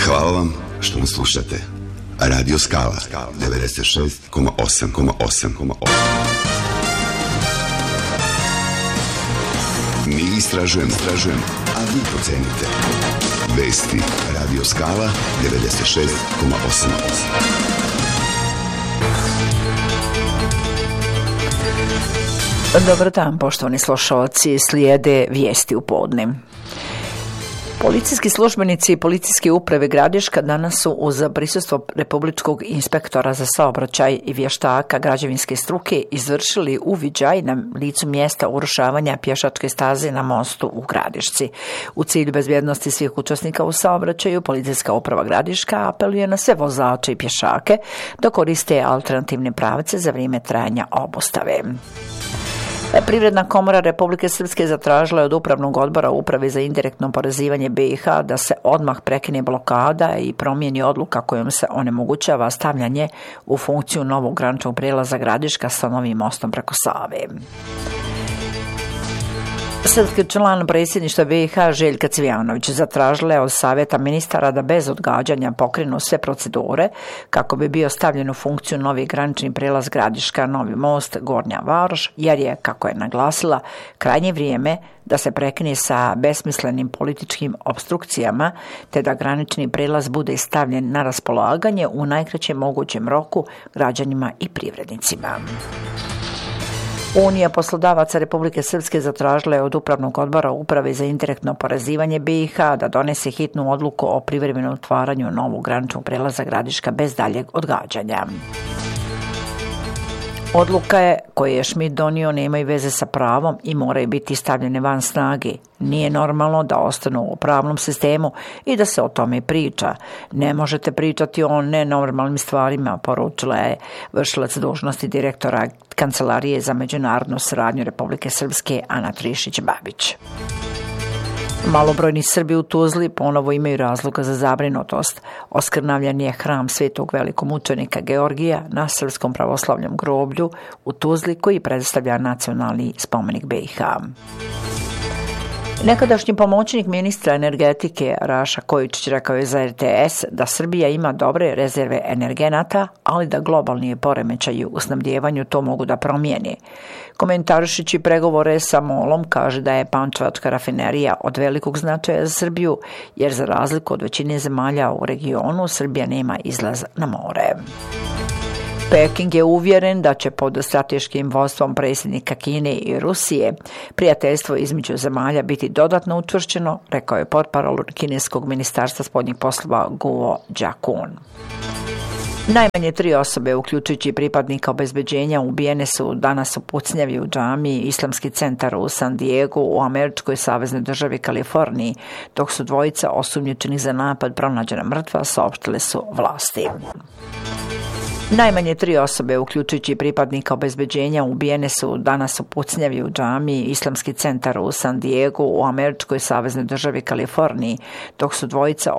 Hvala vam što nas slušate. Radio Skala 96,8. Mi istražujemo, a vi procenite. Vesti Radio Skala 96,8. Dobar dan, poštovani slušalci, slijede vijesti u podne. Policijski službenici Policijske uprave Gradiška danas su uz prisustvo Republičkog inspektora za saobraćaj i vještaka građevinske struke izvršili uviđaj na licu mjesta urušavanja pješačke staze na mostu u Gradišci. U cilju bezbjednosti svih učesnika u saobraćaju, Policijska uprava Gradiška apeluje na sve vozače i pješake da koriste alternativne pravce za vrijeme trajanja obustave. Privredna komora Republike Srpske zatražila je od Upravnog odbora Uprave za indirektno oporezivanje BiH da se odmah prekine blokada i promijeni odluka kojom se onemogućava stavljanje u funkciju novog graničnog prijelaza Gradiška sa novim mostom preko Save. Srpski član predsjedništva BiH Željka Cvijanović zatražila je od savjeta ministara da bez odgađanja pokrenu sve procedure kako bi bio stavljen u funkciju novi granični prijelaz Gradiška, Novi most, Gornja Varoš, jer je, kako je naglasila, krajnje vrijeme da se prekine sa besmislenim političkim opstrukcijama te da granični prijelaz bude stavljen na raspolaganje u najkraćem mogućem roku građanima i privrednicima. Unija poslodavaca Republike Srpske zatražila je od Upravnog odbora Uprave za indirektno oporezivanje BiH da donese hitnu odluku o privremenom otvaranju novog graničnog prijelaza Gradiška bez daljeg odgađanja. Odluka koje je Schmidt donio nemaju veze sa pravom i moraju biti stavljene van snage. Nije normalno da ostanu u pravnom sistemu i da se o tome priča. Ne možete pričati o nenormalnim stvarima, poručila je vršilac dužnosti direktora Kancelarije za međunarodnu suradnju Republike Srpske Ana Trišić-Babić. Malobrojni Srbi u Tuzli ponovo imaju razloga za zabrinutost. Oskrnavljen je hram svetog velikomučenika Georgija na Srpskom pravoslavnom groblju u Tuzli koji predstavlja nacionalni spomenik BiH. Nekadašnji pomoćnik ministra energetike Raša Kojičić rekao je za RTS da Srbija ima dobre rezerve energenata, ali da globalni poremećaji u snabdijevanju to mogu da promijeni. Komentarišići pregovore sa MOL-om kaže da je pančevačka rafinerija od velikog značaja za Srbiju, jer za razliku od većine zemalja u regionu Srbija nema izlaz na more. Peking je uvjeren da će pod strateškim vodstvom predsjednika Kine i Rusije prijateljstvo između zemalja biti dodatno učvršćeno, rekao je portparol kineskog ministarstva spoljnih poslova Guo Jiakun. Najmanje 3 osobe, uključujući pripadnika obezbeđenja, ubijene su danas u pucnjavi u džamiji Islamski centar u San Diegu u američkoj saveznoj državi Kaliforniji, dok su dvojica osumnjičenih za napad pronađena mrtva, saopštile su vlasti. Najmanje 3 osobe, uključujući pripadnika obezbeđenja, ubijene su danas u pucnjavi u džamiji Islamski centar u San Diegu u američkoj saveznoj državi Kaliforniji, dok su dvojica